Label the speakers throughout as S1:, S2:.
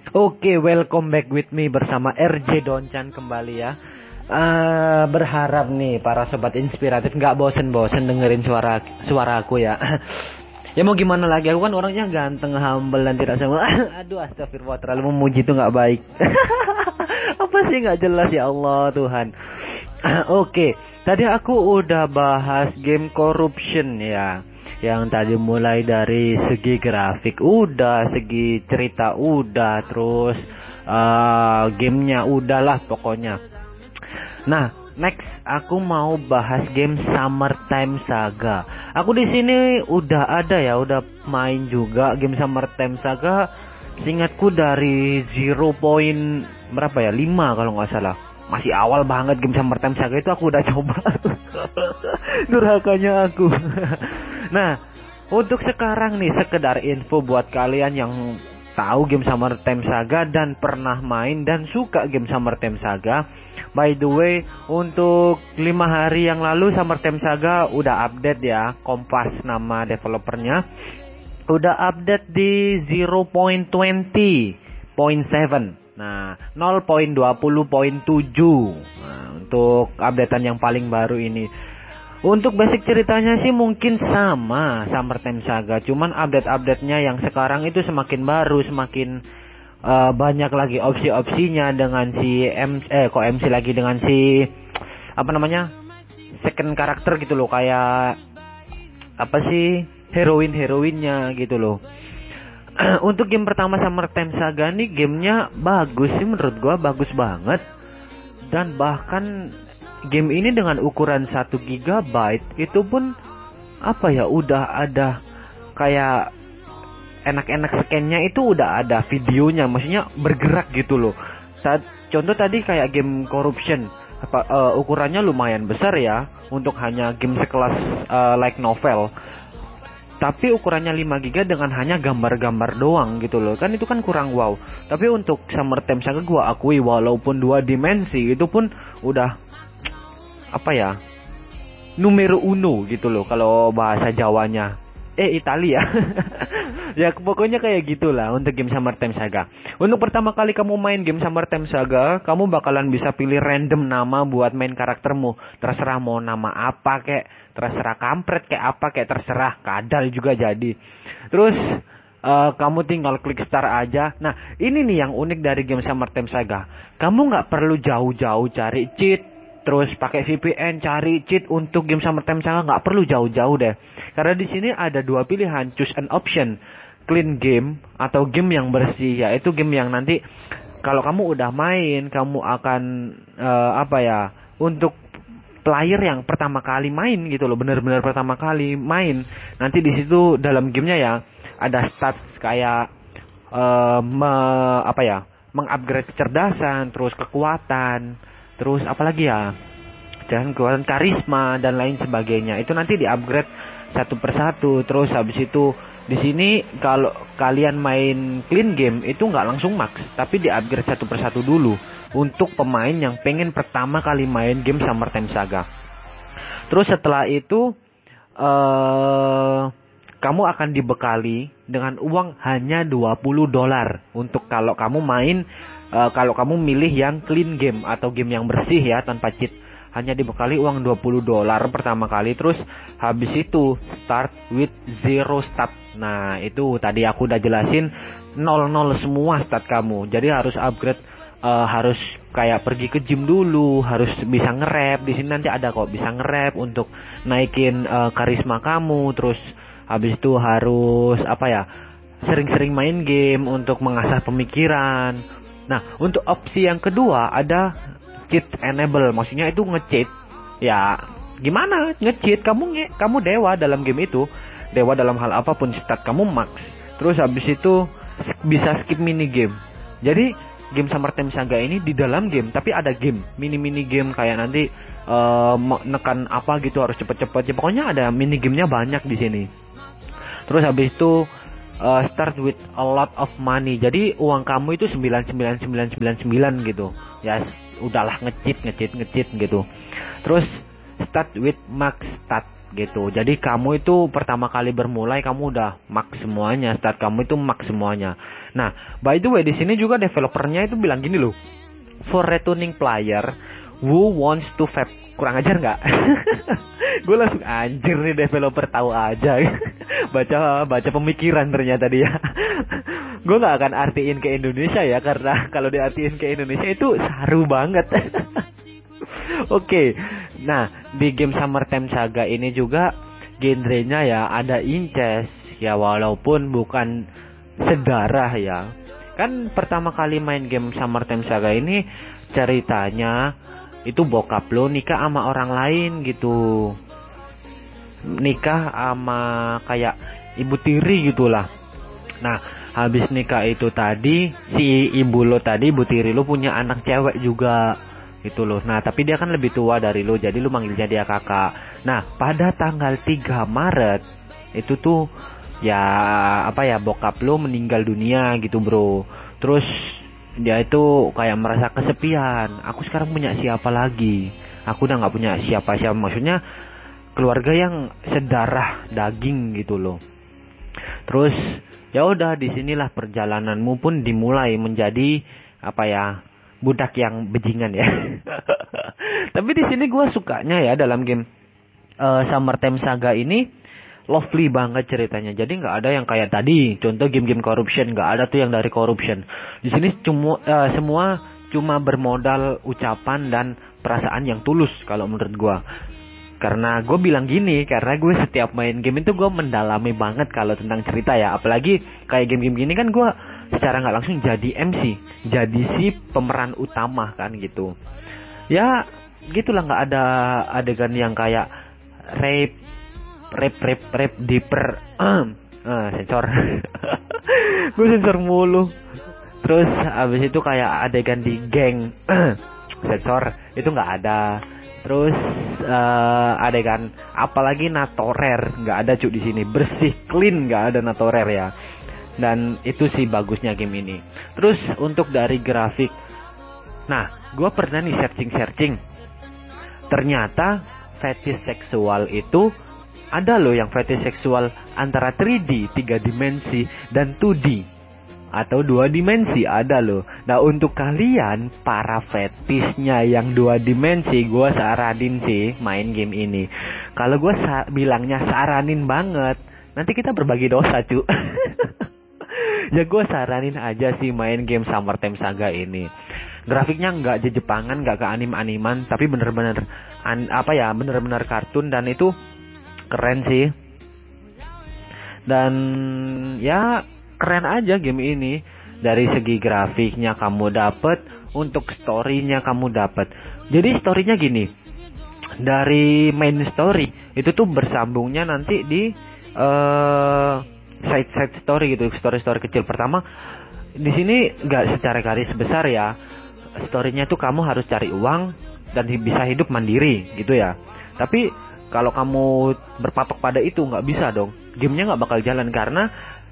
S1: Oke, welcome back with me bersama RJ Doncan kembali ya. Berharap nih para sobat inspiratif nggak bosen-bosen dengerin suara aku ya. Ya mau gimana lagi, aku kan orangnya ganteng, humble dan tidak sama. Aduh, astagfirullah, terlalu memuji itu nggak baik. Apa sih nggak jelas, ya Allah Tuhan. Oke, tadi aku udah bahas game Corruption ya. Yang tadi mulai dari segi grafik udah, segi cerita udah, terus gamenya udahlah pokoknya. Nah, next aku mau bahas game Summertime Saga. Aku di sini udah ada ya, udah main juga game Summertime Saga. Seingatku dari 0 point berapa ya? 5 kalau nggak salah. Masih awal banget game Summertime Saga itu aku udah coba. Durhakanya aku. Nah, untuk sekarang nih sekedar info buat kalian yang tahu game Summertime Saga dan pernah main dan suka game Summertime Saga. By the way, untuk 5 hari yang lalu Summertime Saga udah update ya. Kompas nama developernya. Udah update di 0.20.7. Nah, 0.20.7. Nah, untuk updatean yang paling baru ini. Untuk basic ceritanya sih mungkin sama Summertime Saga, cuman update-update-nya yang sekarang itu semakin baru, semakin banyak lagi opsi-opsinya dengan si MC lagi dengan si apa namanya? Second karakter gitu loh, kayak apa sih? Heroin-heroinnya gitu loh. Untuk game pertama Summertime Saga nih gamenya bagus sih, menurut gua bagus banget. Dan bahkan game ini dengan ukuran 1 GB itu pun apa ya, udah ada kayak enak-enak scan-nya, itu udah ada videonya, maksudnya bergerak gitu loh. Contoh tadi kayak game Corruption, ukurannya lumayan besar ya untuk hanya game sekelas like novel. Tapi ukurannya 5 GB dengan hanya gambar-gambar doang gitu loh. Kan itu kan kurang wow. Tapi untuk Summertime Saga gua akui walaupun 2 dimensi itu pun udah apa ya, numero uno gitu loh kalau bahasa Jawanya. Italia. Ya pokoknya kayak gitulah untuk game Summertime Saga. Untuk pertama kali kamu main game Summertime Saga, kamu bakalan bisa pilih random nama buat main karaktermu. Terserah mau nama apa kek, terserah kampret kayak apa kek, terserah kadal juga jadi. Terus kamu tinggal klik start aja. Nah, ini nih yang unik dari game Summertime Saga. Kamu nggak perlu jauh-jauh cari cheat, terus pakai VPN cari cheat untuk game Summertime Saga, nggak perlu jauh-jauh deh. Karena di sini ada 2 pilihan, choose an option, clean game atau game yang bersih, yaitu game yang nanti kalau kamu udah main, kamu akan apa ya, untuk player yang pertama kali main gitu loh, benar-benar pertama kali main. Nanti di situ dalam gamenya ya ada stats kayak apa ya, mengupgrade kecerdasan, terus kekuatan, terus apalagi ya, dan kekuatan karisma dan lain sebagainya. Itu nanti di-upgrade satu persatu. Terus habis itu di sini kalau kalian main clean game itu nggak langsung max, tapi di-upgrade satu persatu dulu untuk pemain yang pengen pertama kali main game Summertime Saga. Terus setelah itu kamu akan dibekali dengan uang hanya $20 untuk kalau kamu main kalau kamu milih yang clean game atau game yang bersih ya, tanpa cheat. Hanya dibekali uang $20 pertama kali. Terus habis itu start with zero stat. Nah, itu tadi aku udah jelasin, 00 semua stat kamu. Jadi harus upgrade, harus kayak pergi ke gym dulu, harus bisa nge-rap. Di sini nanti ada kok bisa nge-rap untuk naikin karisma kamu. Terus habis itu harus apa ya, sering-sering main game untuk mengasah pemikiran. Nah, untuk opsi yang kedua ada cheat enable, maksudnya itu nge-cheat. Ya, gimana nge-cheat? Kamu dewa dalam game itu. Dewa dalam hal apapun, stat kamu max. Terus habis itu bisa skip mini game. Jadi, game Summertime Saga ini di dalam game, tapi ada game, mini game kayak nanti nekan apa gitu harus cepet-cepet. Ya, pokoknya ada mini gamenya banyak di sini. Terus habis itu start with a lot of money. Jadi uang kamu itu 99999 gitu. Ya udahlah, nge-cheat gitu. Terus start with max stat. gitu. Jadi kamu itu pertama kali bermulai kamu udah max semuanya, start kamu itu max semuanya. Nah, by the way di sini juga developernya itu bilang gini loh, for returning player who wants to vape. Kurang ajar nggak? Gue langsung anjir nih developer tahu aja. baca pemikiran ternyata dia. Gue nggak akan artiin ke Indonesia ya, karena kalau diartiin ke Indonesia itu saru banget. Oke. Nah, di game Summertime Saga ini juga genrenya ya ada incest ya, walaupun bukan sedarah ya. Kan pertama kali main game Summertime Saga ini ceritanya itu bokap lo nikah sama orang lain gitu. Nikah sama kayak ibu tiri gitulah. Nah, habis nikah itu tadi si ibu lo tadi, ibu tiri lo punya anak cewek juga gitu loh. Nah, tapi dia kan lebih tua dari lo, jadi lo manggilnya dia kakak. Nah, pada tanggal 3 Maret itu tuh ya apa ya, bokap lo meninggal dunia gitu, bro. Terus dia itu kayak merasa kesepian. Aku sekarang punya siapa lagi? Aku udah nggak punya siapa-siapa. Maksudnya keluarga yang sedarah daging gitu loh. Terus ya udah, disinilah perjalananmu pun dimulai menjadi apa ya, budak yang bajingan ya. Tapi di sini gue sukanya ya dalam game Summertime Saga ini lovely banget ceritanya. Jadi nggak ada yang kayak tadi contoh game-game corruption, nggak ada tuh yang dari corruption. Di sini semua cuma bermodal ucapan dan perasaan yang tulus kalau menurut gue. Karena gue bilang gini, karena gue setiap main game itu gue mendalami banget kalau tentang cerita ya. Apalagi kayak game-game gini kan gue secara nggak langsung jadi MC, jadi si pemeran utama kan gitu. Ya gitulah, nggak ada adegan yang kayak rape diper sensor. Gue sensor mulu. Terus abis itu kayak adegan di geng sensor itu nggak ada. Terus adegan apalagi natorer nggak ada cuy di sini, bersih clean, nggak ada natorer ya. Dan itu sih bagusnya game ini. Terus untuk dari grafik, nah gue pernah nih searching, ternyata fetish seksual itu ada loh, yang fetish seksual antara 3D 3 dimensi dan 2D atau 2 dimensi ada loh. Nah untuk kalian para fetishnya yang 2 dimensi, gue saranin sih main game ini. Kalau gue bilangnya saranin banget, nanti kita berbagi dosa cu. Ya gue saranin aja sih main game Summertime Saga ini. Grafiknya nggak jejepangan, nggak ke anim-animan, tapi bener-bener bener-bener kartun, dan itu keren sih. Dan ya keren aja game ini. Dari segi grafiknya kamu dapet, untuk storynya kamu dapet. Jadi storynya gini, dari main story itu tuh bersambungnya nanti di side story gitu, story kecil. Pertama di sini nggak secara garis besar ya, storynya tuh kamu harus cari uang dan bisa hidup mandiri gitu ya. Tapi kalau kamu berpatok pada itu nggak bisa dong, gamenya nggak bakal jalan. Karena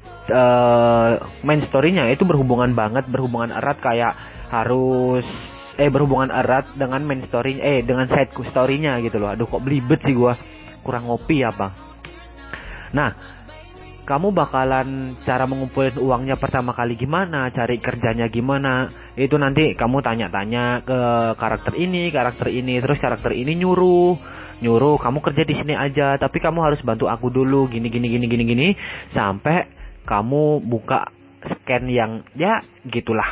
S1: main story-nya itu berhubungan erat, kayak harus berhubungan erat dengan main story, dengan side story-nya gitu loh. Aduh kok belibet sih gua, kurang ngopi apa. Nah, kamu bakalan cara mengumpulin uangnya pertama kali gimana, cari kerjanya gimana, itu nanti kamu tanya-tanya ke karakter ini, terus karakter ini nyuruh kamu kerja di sini aja, tapi kamu harus bantu aku dulu gini sampai kamu buka scan yang ya gitulah.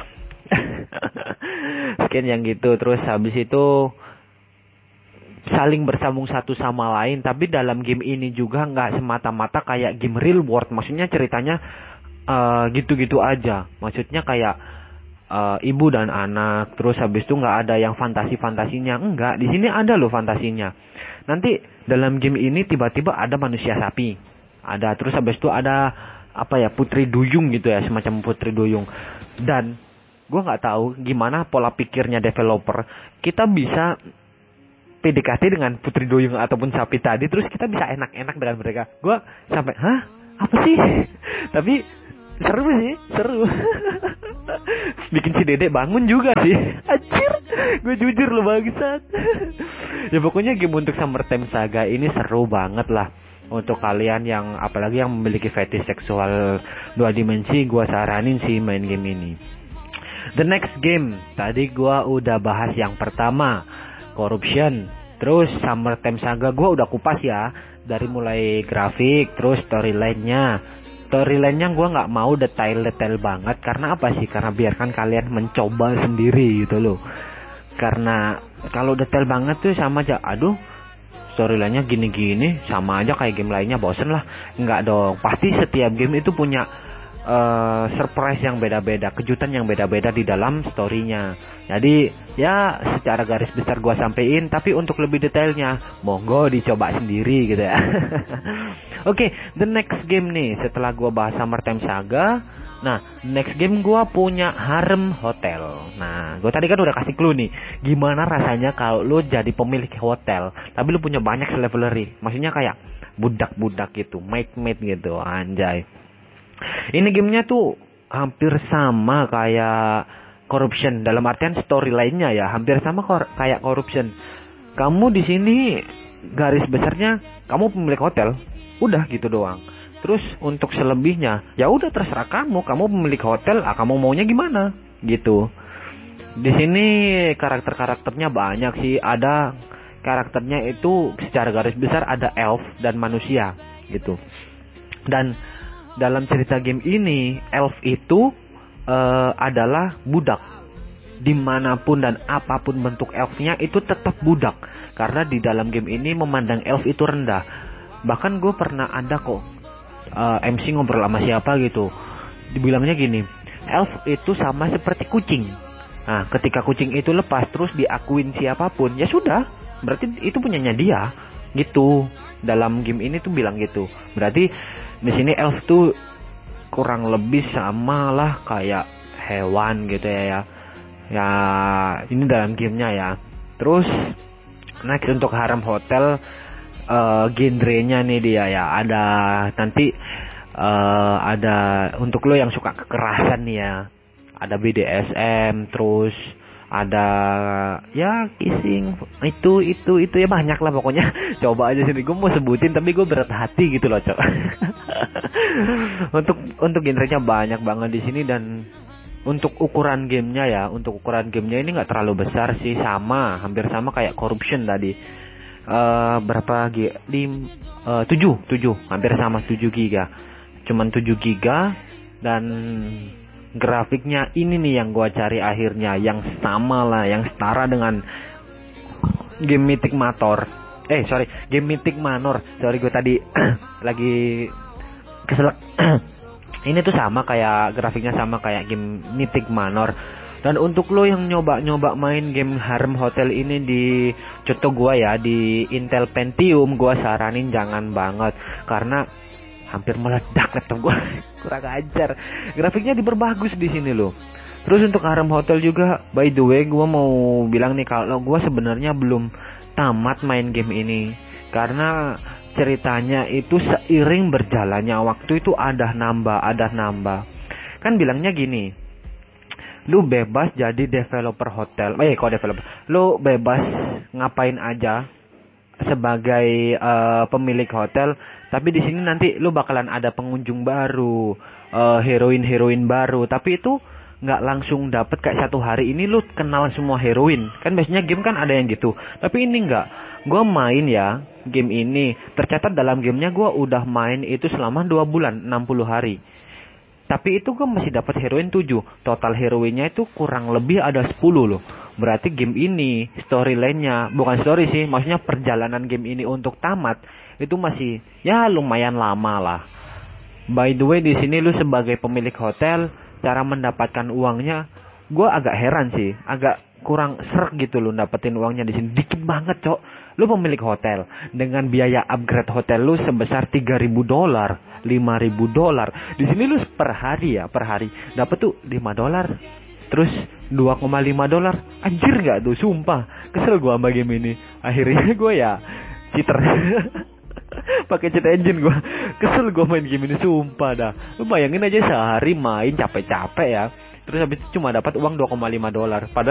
S1: Scan yang gitu. Terus habis itu saling bersambung satu sama lain. Tapi dalam game ini juga nggak semata-mata kayak game real world. Maksudnya ceritanya gitu-gitu aja. Maksudnya kayak ibu dan anak. Terus habis itu nggak ada yang fantasinya. Enggak, di sini ada loh fantasinya. Nanti dalam game ini tiba-tiba ada manusia sapi. Ada. Terus habis itu ada putri duyung gitu ya, semacam putri duyung. Dan gue nggak tahu gimana pola pikirnya developer, kita bisa PDKT dengan putri duyung ataupun sapi tadi, terus kita bisa enak-enak dengan mereka. Gue sampai apa sih? Tapi seru. Bikin si dedek bangun juga sih. Anjir, gue jujur loh bangsat. Ya pokoknya game untuk Summertime Saga ini seru banget lah. Untuk kalian yang apalagi yang memiliki fetish seksual 2 dimensi, gua saranin sih main game ini. The next game, tadi gua udah bahas yang pertama, Corruption. Terus Summertime Saga gua udah kupas ya, dari mulai grafik, terus storyline-nya. Storyline-nya gua nggak mau detail-detail banget, karena apa sih? Karena biarkan kalian mencoba sendiri gitu loh. Karena kalau detail banget tuh sama aja, aduh, storyline-nya gini-gini, sama aja kayak game lainnya, bosen lah. Enggak dong, pasti setiap game itu punya surprise yang beda-beda, kejutan yang beda-beda di dalam story-nya. Jadi ya secara garis besar gua sampein, tapi untuk lebih detailnya monggo dicoba sendiri gitu ya. Oke, the next game nih setelah gua bahas Summertime Saga. Nah, next game gua punya Harem Hotel. Nah, gua tadi kan udah kasih clue nih, gimana rasanya kalau lu jadi pemilik hotel tapi lu punya banyak slavery. Maksudnya kayak budak-budak gitu, maid-maid gitu, anjay. Ini gamenya tuh hampir sama kayak Corruption, dalam artian story lainnya ya hampir sama kayak Corruption. Kamu di sini garis besarnya kamu pemilik hotel, udah gitu doang. Terus untuk selebihnya ya udah terserah kamu pemilik hotel, kamu maunya gimana gitu. Di sini karakternya banyak sih, ada karakternya itu secara garis besar ada elf dan manusia gitu. Dan dalam cerita game ini, elf itu adalah budak. Dimanapun dan apapun bentuk elfnya itu tetap budak. Karena di dalam game ini memandang elf itu rendah. Bahkan gue pernah ada kok MC ngobrol sama siapa gitu. Dibilangnya gini, elf itu sama seperti kucing. Nah, ketika kucing itu lepas terus diakuin siapapun, ya sudah, berarti itu punyanya dia. Gitu. Dalam game ini tuh bilang gitu. Berarti di sini elf tuh kurang lebih sama lah kayak hewan gitu ya. Ya ini dalam gamenya ya. Terus next untuk Harem Hotel, genrenya nih dia ya. Ada nanti ada untuk lo yang suka kekerasan nih ya. Ada BDSM, terus ada ya kissing, itu ya banyak lah pokoknya. Coba aja sini, gue mau sebutin tapi gue berat hati gitu loh, cok. untuk genrenya banyak banget di sini. Dan untuk ukuran gamenya ya, ini nggak terlalu besar sih, hampir sama kayak Corruption tadi. Berapa tujuh, hampir sama 7 giga, cuman 7 giga. Dan grafiknya ini nih yang gua cari akhirnya, yang sama lah, yang setara dengan game Mythic Manor. Game Mythic Manor. Sorry gue tadi lagi keselak. Ini tuh sama kayak grafiknya, sama kayak game Mythic Manor. Dan untuk lo yang nyoba main game Harem Hotel ini di contoh gua ya, di Intel Pentium, gua saranin jangan banget karena hampir meledak laptop gue. Kurang ajar. Grafiknya diperbagus di sini loh. Terus untuk Harem Hotel juga, by the way, gue mau bilang nih kalau gue sebenarnya belum tamat main game ini karena ceritanya itu seiring berjalannya waktu itu ada nambah. Kan bilangnya gini, lu bebas jadi developer hotel. Lu bebas ngapain aja sebagai pemilik hotel. Tapi di sini nanti lu bakalan ada pengunjung baru, heroin baru. Tapi itu nggak langsung dapet kayak satu hari ini lu kenal semua heroin. Kan biasanya game kan ada yang gitu. Tapi ini nggak. Gua main ya game ini. Tercatat dalam gamenya gua udah main itu selama 2 bulan, 60 hari. Tapi itu gue masih dapat heroin 7. Total heroinnya itu kurang lebih ada 10 loh. Berarti game ini storyline-nya, bukan story sih, maksudnya perjalanan game ini untuk tamat itu masih ya lumayan lama lah. By the way, di sini lu sebagai pemilik hotel, cara mendapatkan uangnya gue agak heran sih, agak kurang serk gitu lu dapetin uangnya di sini. Dikit banget, Cok. Lu pemilik hotel dengan biaya upgrade hotel lu sebesar $3.000, $5.000. Di sini lu per hari dapat tuh $5. Terus $2,5. Anjir enggak tuh, sumpah. Kesel gua sama game ini. Akhirnya gua ya cheater. Pakai cheat engine gua. Kesel gua main game ini, sumpah dah. Lu bayangin aja sehari main capek-capek ya. Terus habis itu cuma dapat uang $2,5. Padahal